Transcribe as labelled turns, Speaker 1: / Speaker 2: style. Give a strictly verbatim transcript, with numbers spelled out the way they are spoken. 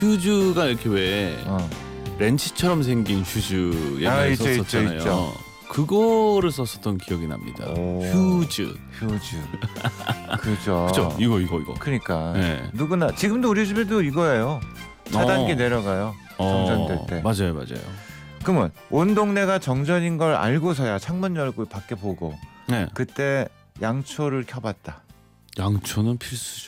Speaker 1: 휴즈가 이렇게 왜
Speaker 2: 어.
Speaker 1: 렌치처럼 생긴 휴즈
Speaker 2: 아,
Speaker 1: 옛날에
Speaker 2: 있죠, 있죠,
Speaker 1: 썼었잖아요.
Speaker 2: 있죠.
Speaker 1: 그거를 썼었던 기억이 납니다.
Speaker 2: 오.
Speaker 1: 휴즈.
Speaker 2: 휴즈. 그죠.
Speaker 1: 그죠? 이거 이거 이거.
Speaker 2: 그러니까
Speaker 1: 네.
Speaker 2: 누구나 지금도 우리 집에도 이거예요. 차단기
Speaker 1: 어.
Speaker 2: 내려가요.
Speaker 1: 어,
Speaker 2: 정전될 때.
Speaker 1: 맞아요, 맞아요.
Speaker 2: 그러면 온 동네가 정전인 걸 알고서야 창문 열고 밖에 보고
Speaker 1: 네.
Speaker 2: 그때 양초를 켜봤다.
Speaker 1: 양초는 필수죠.